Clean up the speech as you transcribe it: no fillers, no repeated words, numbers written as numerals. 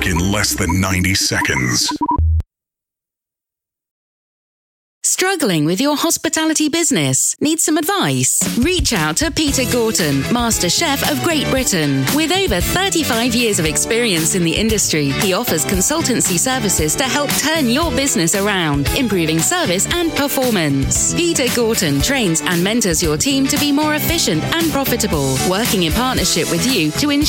back in less than 90 seconds. Struggling with your hospitality business? Need some advice? Reach out to Peter Gorton, Master Chef of Great Britain. With over 35 years of experience in the industry, he offers consultancy services to help turn your business around, improving service and performance. Peter Gorton trains and mentors your team to be more efficient and profitable, working in partnership with you to ensure